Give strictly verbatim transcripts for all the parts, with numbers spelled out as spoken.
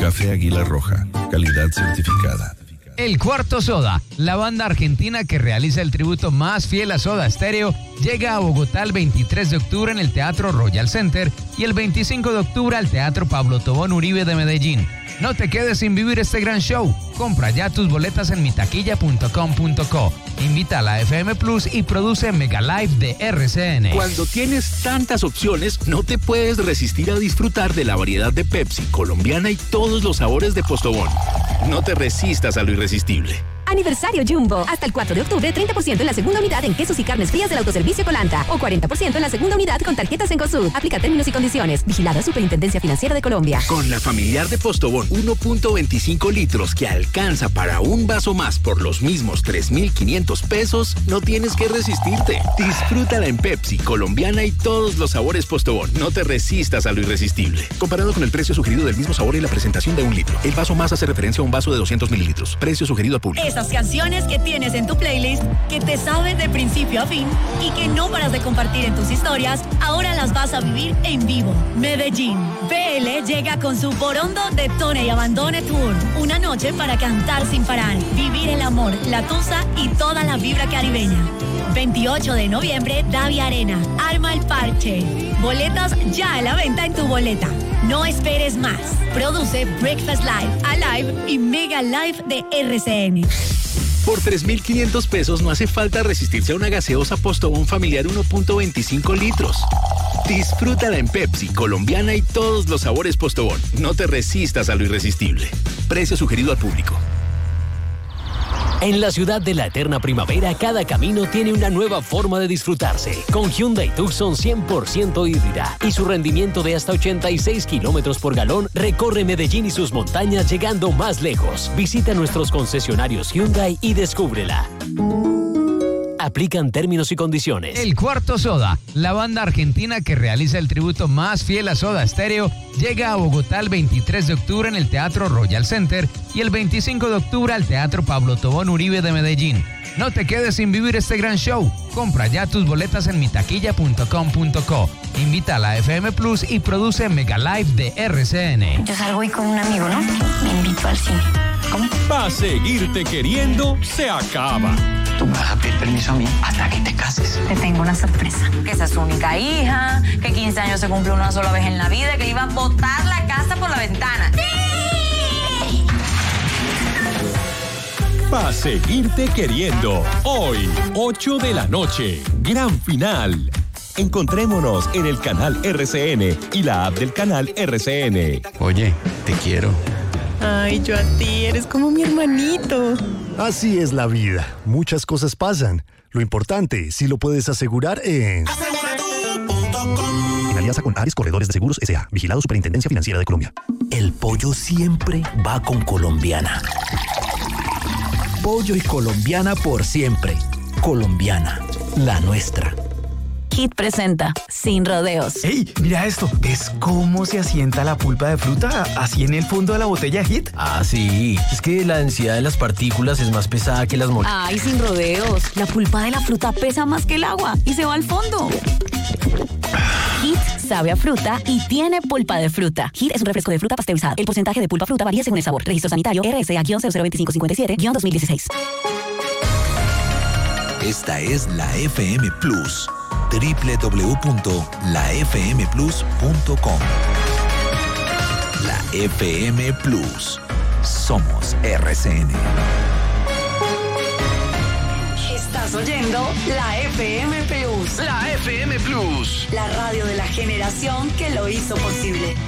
Café Águila Roja, calidad certificada. El Cuarto Soda, la banda argentina que realiza el tributo más fiel a Soda Stereo, llega a Bogotá el veintitrés de octubre en el Teatro Royal Center y el veinticinco de octubre al Teatro Pablo Tobón Uribe de Medellín. No te quedes sin vivir este gran show. Compra ya tus boletas en mitaquilla punto com punto co. Invita a la F M Plus y produce Mega Live de R C N. Cuando tienes tantas opciones, no te puedes resistir a disfrutar de la variedad de Pepsi, colombiana y todos los sabores de Postobón. No te resistas a lo irresistible. Aniversario Jumbo. Hasta el cuatro de octubre, treinta por ciento en la segunda unidad en quesos y carnes frías del autoservicio Colanta. O cuarenta por ciento en la segunda unidad con tarjetas en Cosud. Aplica términos y condiciones. Vigilada Superintendencia Financiera de Colombia. Con la familiar de Postobón, uno punto veinticinco litros que alcanza para un vaso más por los mismos tres mil quinientos pesos, no tienes que resistirte. Disfrútala en Pepsi, colombiana y todos los sabores Postobón. No te resistas a lo irresistible. Comparado con el precio sugerido del mismo sabor y la presentación de un litro. El vaso más hace referencia a un vaso de doscientos mililitros. Precio sugerido al público. Esas canciones que tienes en tu playlist, que te sabes de principio a fin y que no paras de compartir en tus historias, ahora las vas a vivir en vivo. Medellín. B L llega con su Borondo Detone y Abandone Tour. Una noche para cantar sin parar, vivir el amor, la tusa y toda la vibra caribeña. veintiocho de noviembre, Davia Arena. Arma el parche. Boletas ya a la venta en tu boleta. No esperes más. Produce Breakfast Live, Alive y Mega Live de R C N. Por tres mil quinientos pesos no hace falta resistirse a una gaseosa Postobón familiar uno punto veinticinco litros. Disfrútala en Pepsi, colombiana y todos los sabores Postobón. No te resistas a lo irresistible. Precio sugerido al público. En la ciudad de la eterna primavera, cada camino tiene una nueva forma de disfrutarse. Con Hyundai Tucson cien por ciento híbrida y su rendimiento de hasta ochenta y seis kilómetros por galón, recorre Medellín y sus montañas llegando más lejos. Visita nuestros concesionarios Hyundai y descúbrela. Aplican términos y condiciones. El Cuarto Soda, la banda argentina que realiza el tributo más fiel a Soda Stereo, llega a Bogotá el veintitrés de octubre en el Teatro Royal Center y el veinticinco de octubre al Teatro Pablo Tobón Uribe de Medellín. No te quedes sin vivir este gran show. Compra ya tus boletas en mitaquilla punto com punto co. Invita a la F M Plus y produce Mega Live de R C N. Yo salgo hoy con un amigo, ¿no? Me invito al cine. ¿Cómo? Pa' seguirte queriendo, se acaba. Tú me vas a pedir permiso a mí hasta que te cases. Te tengo una sorpresa. Que esa es su única hija, que quince años se cumple una sola vez en la vida, que iba a botar la casa por la ventana. ¡Sí! Pa' seguirte queriendo. Hoy, ocho de la noche. Gran final. Encontrémonos en el canal R C N y la app del canal R C N. Oye, te quiero. Ay, yo a ti, eres como mi hermanito. Así es la vida. Muchas cosas pasan. Lo importante, si lo puedes asegurar en... Aseguradu punto com. En alianza con Ares Corredores de Seguros S A. Vigilado Superintendencia Financiera de Colombia. El pollo siempre va con Colombiana. Pollo y colombiana por siempre. Colombiana, la nuestra. Hit presenta Sin Rodeos. ¡Ey! Mira esto. ¿Ves cómo se asienta la pulpa de fruta así en el fondo de la botella Hit? Ah, sí. Es que la densidad de las partículas es más pesada que las moléculas. Ay, Sin Rodeos. La pulpa de la fruta pesa más que el agua y se va al fondo. Hit sabe a fruta y tiene pulpa de fruta. Hit es un refresco de fruta pasteurizada. El porcentaje de pulpa fruta varía según el sabor. Registro sanitario R S A cero cero dos cinco cinco siete dos mil dieciséis. Esta es la F M Plus. doble u doble u doble u punto la f m plus punto com. La F M Plus. Somos R C N. Estás oyendo la F M Plus. La F M Plus. La radio de la generación que lo hizo posible.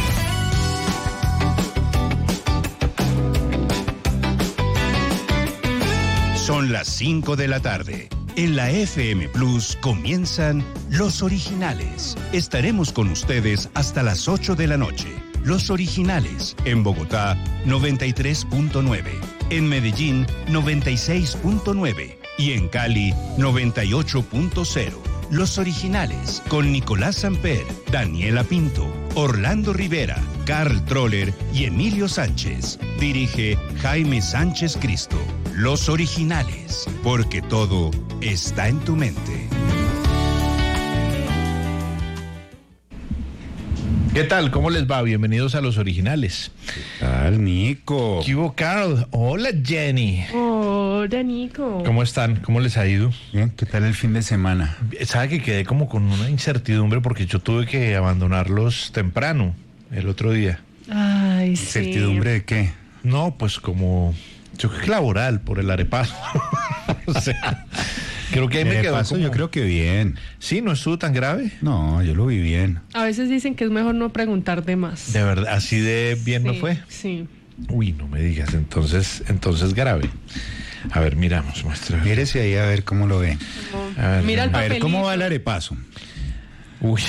Son las cinco de la tarde. En la F M Plus comienzan Los Originales. Estaremos con ustedes hasta las ocho de la noche. Los Originales, en Bogotá, noventa y tres punto nueve. En Medellín, noventa y seis punto nueve. Y en Cali, noventa y ocho punto cero. Los Originales, con Nicolás Samper, Daniela Pinto, Orlando Rivera, Carl Troller y Emilio Sánchez. Dirige Jaime Sánchez Cristo. Los Originales, porque todo está en tu mente. ¿Qué tal? ¿Cómo les va? Bienvenidos a Los Originales. ¿Qué tal, Nico? ¿Qué hubo, Carl? Hola, Jenny. Hola, Nico. ¿Cómo están? ¿Cómo les ha ido? Bien, ¿qué tal el fin de semana? Sabe que quedé como con una incertidumbre porque yo tuve que abandonarlos temprano el otro día. Ay, sí. ¿Incertidumbre de qué? No, pues como... Yo creo que laboral, por el arepaso. O sea... Creo que ahí me quedó paso, como... yo creo que bien. Sí, ¿no estuvo tan grave? No, yo lo vi bien. A veces dicen que es mejor no preguntar de más. De verdad, así de bien sí, no fue. Sí. Uy, no me digas, entonces, entonces grave. A ver, miramos, muestra. Mírese ahí a ver cómo lo ve. A ver, Mira el a papelito. ver cómo va el arepaso. Uy.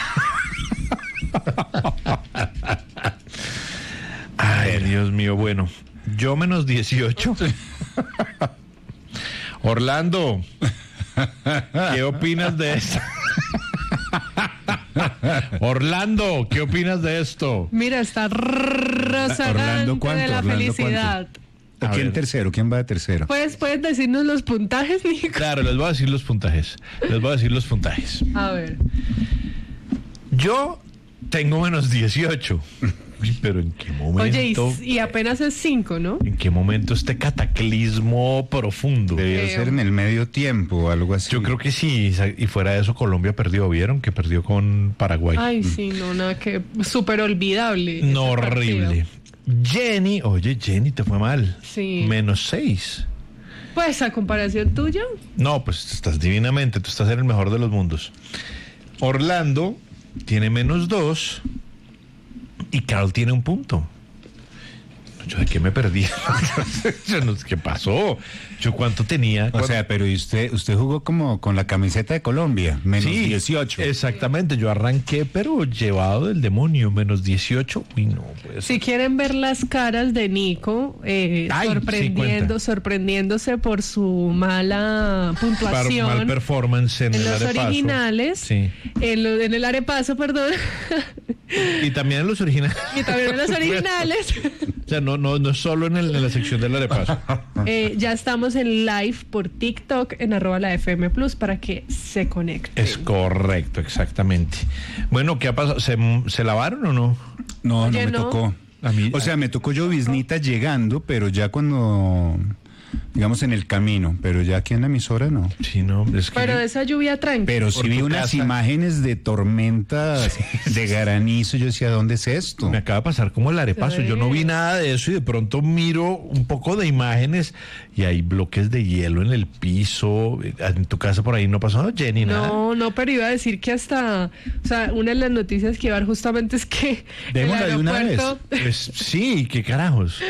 Ay, Dios mío, bueno. Yo menos dieciocho. Orlando, ¿qué opinas de esto? Orlando, ¿qué opinas de esto? Mira, está rozagante de la Orlando, felicidad. ¿A ¿Quién ver. tercero? ¿Quién va de tercero? ¿Puedes, ¿Puedes decirnos los puntajes, Nico? Claro, les voy a decir los puntajes. Les voy a decir los puntajes. A ver. Yo tengo menos dieciocho. Uy, pero ¿en qué momento? Oye, y, y apenas es cinco, ¿no? ¿En qué momento este cataclismo profundo? Debió eh, ser en el medio tiempo o algo así. Yo creo que sí, y fuera de eso Colombia perdió, ¿vieron? Que perdió con Paraguay. Ay, sí, no, nada que... Súper olvidable. No, horrible. Jenny, oye, Jenny, te fue mal. Sí. Menos seis. Pues, a comparación tuya. No, pues estás divinamente, tú estás en el mejor de los mundos. Orlando tiene menos dos. Y Carl tiene un punto. ¿Yo de qué me perdí? Yo no sé qué pasó. ¿Yo cuánto tenía? O ¿Cuánto? sea, pero usted usted jugó como con la camiseta de Colombia, menos sí, dieciocho. Exactamente, yo arranqué, pero llevado del demonio, menos dieciocho. Uy, no, pues. Si quieren ver las caras de Nico, eh, Ay, sorprendiendo, sí, sorprendiéndose por su mala puntuación. Mal performance en, en el los arepaso. originales. Sí. En, lo, en el arepaso, perdón. Y también en los originales. Y también en los originales. O sea, no, no, no solo en, el, en la sección del arepaso. Eh, ya estamos en live por TikTok en arroba la F M Plus para que se conecten. Es correcto, exactamente. Bueno, ¿qué ha pasado? ¿Se, se lavaron o no? No, Oye, no me no. tocó. A mí, o sea, me tocó lloviznita llegando, pero ya cuando... digamos en el camino, pero ya aquí en la emisora no. Sí, no, es que pero de esa lluvia tranquila. Pero sí vi unas casa. imágenes de tormentas, sí, de granizo. Yo decía, ¿dónde es esto? Me acaba de pasar como el arepaso. Sí. Yo no vi nada de eso y de pronto miro un poco de imágenes y hay bloques de hielo en el piso. En tu casa por ahí no pasó, Jenny, nada. No, no, pero iba a decir que hasta, o sea, una de las noticias que iba a dar justamente es que Démosla el aeropuerto, de una vez. Pues, sí, qué carajos.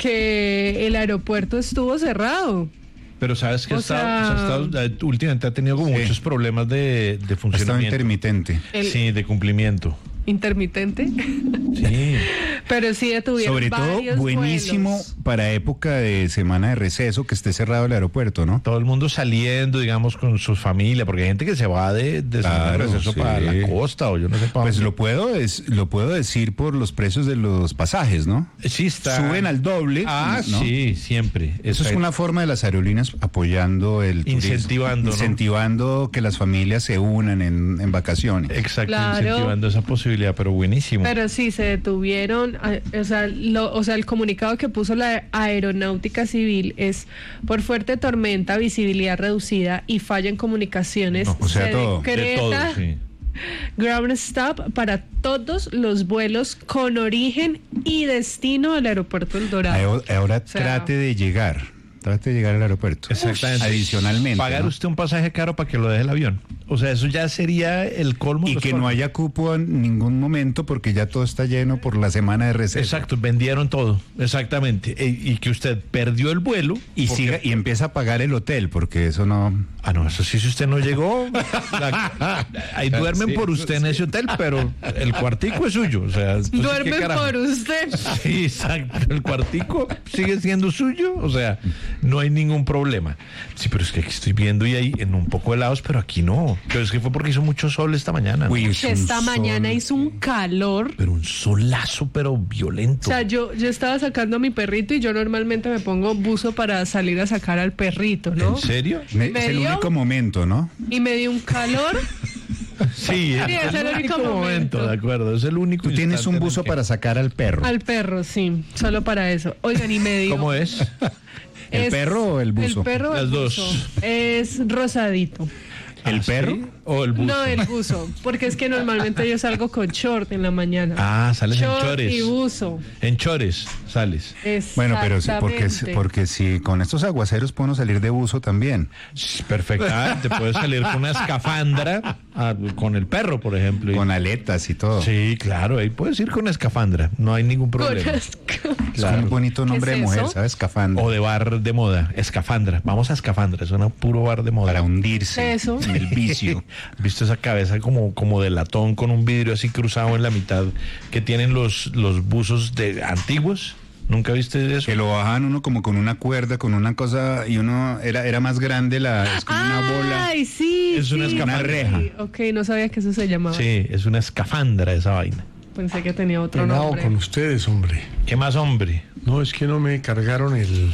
Que el aeropuerto estuvo cerrado. Pero sabes que o ha estado, sea... ha estado, últimamente ha tenido como sí. muchos problemas de, de funcionamiento. Ha estado intermitente. El... Sí, de cumplimiento. Intermitente. Sí. Pero sí detuvieron Sobre todo buenísimo vuelos. Para época de semana de receso que esté cerrado el aeropuerto, ¿no? Todo el mundo saliendo, digamos, con su familia, porque hay gente que se va de, de claro, semana de receso sí. para la costa o yo no sé para Pues lo puedo es, lo puedo decir por los precios de los pasajes, ¿no? Sí, está. Suben al doble. Ah, ¿no? Sí, siempre. Eso está es una forma de las aerolíneas apoyando el turismo. Incentivando, Incentivando ¿no? que las familias se unan en, en vacaciones. Exacto, claro. Incentivando esa posibilidad, pero buenísimo. Pero sí, se detuvieron, o sea, lo, o sea, el comunicado que puso la Aeronáutica Civil es por fuerte tormenta, visibilidad reducida y falla en comunicaciones. No, o sea, se todo. decreta De todo, sí. ground stop para todos los vuelos con origen y destino al aeropuerto El Dorado. Ahora, ahora o sea, trate de llegar. Trate de llegar al aeropuerto. Exactamente. Adicionalmente. Pagar ¿no? usted un pasaje caro para que lo deje el avión. O sea, eso ya sería el colmo. Y que colmos. no haya cupo en ningún momento porque ya todo está lleno por la semana de receso. Exacto, vendieron todo. Exactamente. Y, y que usted perdió el vuelo. Y porque... siga y empieza a pagar el hotel porque eso no... Ah, no, eso sí, si usted no llegó, la... ahí duermen sí, por usted sí. en ese hotel, pero el cuartico es suyo. O sea, duermen por usted. Sí, exacto. El cuartico sigue siendo suyo. O sea, no hay ningún problema. Sí, pero es que aquí estoy viendo y hay en un poco helados, pero aquí no. Pero es que fue porque hizo mucho sol esta mañana. Uy, que esta mañana hizo un calor. Pero un solazo, pero violento. O sea, yo, yo estaba sacando a mi perrito y yo normalmente me pongo buzo para salir a sacar al perrito, ¿no? ¿En serio? Me, es el único momento, ¿no? Y me dio un calor. Sí, es, Sí, es el único momento, momento. de acuerdo, es el único. Tú tienes instante un buzo en el que- para sacar al perro. Al perro, sí, solo para eso. Oigan, y medio. ¿Cómo es? ¿El Es- perro o el buzo? El perro o Las el dos. buzo. Es rosadito. ¿El ¿Ah, perro? sí? ¿O el buzo? No, el buzo, porque es que normalmente yo salgo con short en la mañana. Ah, sales short en chores. y buzo. En chores sales. Bueno, pero sí, porque, Exactamente. porque si con estos aguaceros podemos salir de buzo también. Perfectamente, puedes salir con una escafandra, ah, con el perro, por ejemplo. y- Con aletas y todo. Sí, claro, ahí puedes ir con escafandra, no hay ningún problema. Es un bonito nombre ¿Qué de es mujer, eso? ¿sabes? Escafandra. O de bar de moda, escafandra. Vamos a escafandra, suena puro bar de moda. Para hundirse Eso. en el vicio. ¿Visto esa cabeza como, como de latón con un vidrio así cruzado en la mitad que tienen los, los buzos de antiguos? ¿Nunca viste eso? Que lo bajaban uno como con una cuerda, con una cosa, y uno era, era más grande, la, es como una bola. Ay, sí. Es una sí. escafandra. reja. Sí, ok, no sabía que eso se llamaba. Sí, es una escafandra esa vaina. Pensé que tenía otro Cuidado nombre. con ustedes, hombre. ¿Qué más, hombre? No, es que no me cargaron el,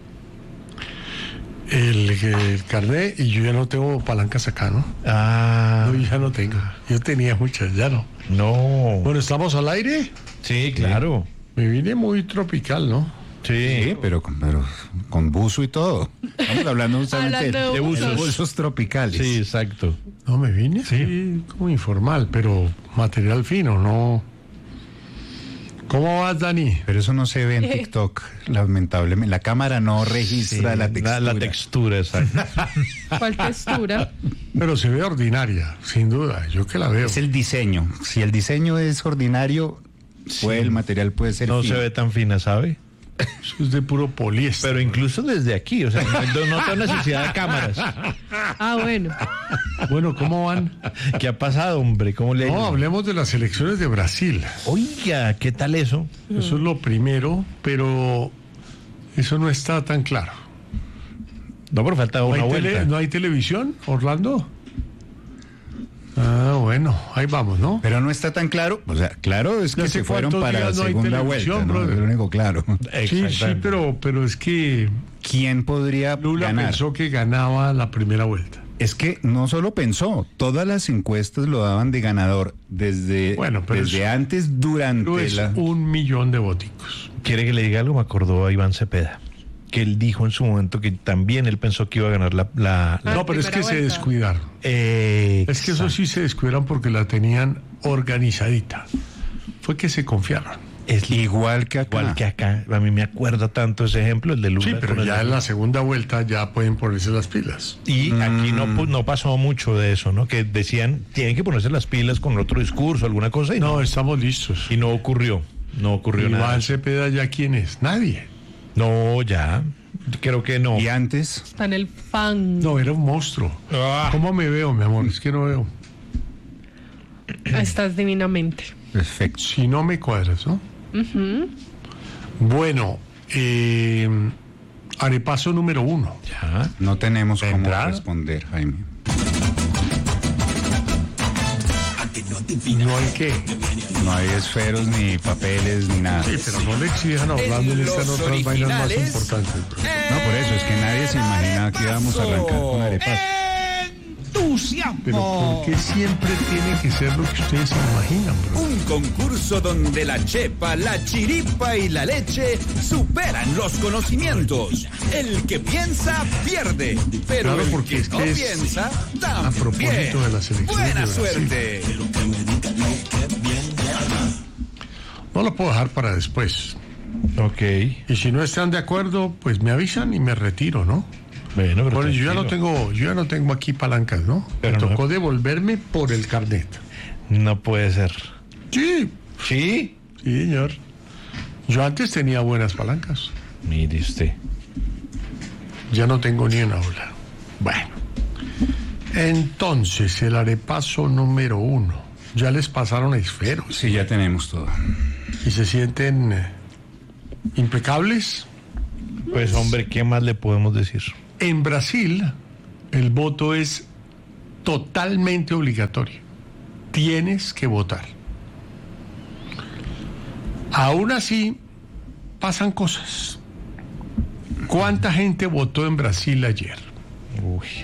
el, el carnet y yo ya no tengo palancas acá, ¿no? Ah. No, ya no tengo. Yo tenía muchas, ya no. No. Bueno, ¿estamos al aire? Sí, claro. Me vine muy tropical, ¿no? Sí, Sí, pero, con- pero con buzo y todo. Estamos hablando justamente Hablando de de buzos. buzos tropicales. Sí, exacto. No, me vine así como informal, pero material fino, no. ¿Cómo vas, Dani? Pero eso no se ve en TikTok, lamentablemente. La cámara no registra Sí, la textura. La, textura, exacto. ¿Cuál textura? Pero se ve ordinaria, sin duda. Yo que la veo. Es el diseño. Si el diseño es ordinario, pues el material puede ser No fino. se ve tan fina, ¿sabe? Eso es de puro poliéster. Pero incluso desde aquí, o sea, no, no tengo necesidad de cámaras. Ah, bueno. Bueno, ¿cómo van? ¿Qué ha pasado, hombre? ¿Cómo le ha No, ido? hablemos de las elecciones de Brasil. Oiga, ¿qué tal eso? Eso es lo primero, pero eso no está tan claro. No, pero falta ¿No una hay, vuelta. tele- ¿No hay televisión, Orlando? Ah, bueno, ahí vamos, ¿no? Pero no está tan claro. O sea, claro es ¿Y que hace se fueron cuántos para la días no hay segunda televisión, vuelta, ¿no? brother? Es lo único claro. Sí, sí, Exactamente. pero, pero es que ¿Quién podría Lula ganar? pensó que ganaba la primera vuelta. Es que no solo pensó, todas las encuestas lo daban de ganador desde, Bueno, pero desde es- antes, durante Pero es la... un millón de voticos. ¿Quiere que le diga algo? Me acordó a Iván Cepeda, que él dijo en su momento que también él pensó que iba a ganar la... la, la- No, pero es que primera se vuelta. descuidaron. Eh, Es que eso sí se descuidaron porque la tenían organizadita. Fue que se confiaron. es Igual que acá. igual que acá. A mí me acuerda tanto ese ejemplo, el de Lula. Sí, con pero el ya de- en la segunda vuelta ya pueden ponerse las pilas. Y aquí no, Mm. pu- no pasó mucho de eso, ¿no? Que decían, tienen que ponerse las pilas con otro discurso, alguna cosa, y no, No, estamos listos. y no ocurrió. No ocurrió nada. Iván Cepeda, ¿ya quién es? Nadie. No, ya. Creo que no. Y antes, Está en el fan. No, era un monstruo. Ah. ¿Cómo me veo, mi amor? Es que no veo. Estás divinamente. perfecto. Si no me cuadras, ¿no? Ujú. Bueno, eh, arepaso número uno. Ya. No tenemos cómo ¿Vendrá? responder, Jaime. No hay qué. No hay esferos, ni papeles, ni nada. Sí, pero no le exijan a Orlando, le están otras vainas más importantes. bro. No, por eso, es que nadie se imaginaba que íbamos a arrancar con arepas. Pero ¿por qué siempre tiene que ser lo que ustedes se imaginan, bro? Un concurso donde la chepa, la chiripa y la leche superan los conocimientos. El que piensa, pierde. Pero Claro, el porque que es no que es piensa, a propósito también. de las elecciones Buena de Brasil. suerte. No lo puedo dejar para después. Ok. Y si no están de acuerdo, pues me avisan y me retiro, ¿no? Bueno, pero Bueno, yo ya no tranquilo. tengo, yo ya no tengo aquí palancas, ¿no? Pero me no- tocó devolverme por el carnet. No puede ser. Sí, ¿Sí? sí, señor. Yo antes tenía buenas palancas. Mire usted. Ya no tengo ni una ola. Bueno. Entonces, el arepaso número uno. Ya les pasaron esferos. Sí, ya tenemos todo. ¿Y se sienten eh, impecables? Pues hombre, ¿qué más le podemos decir? En Brasil, el voto es totalmente obligatorio. Tienes que votar. Aún así, pasan cosas. ¿Cuánta gente votó en Brasil ayer? Uy.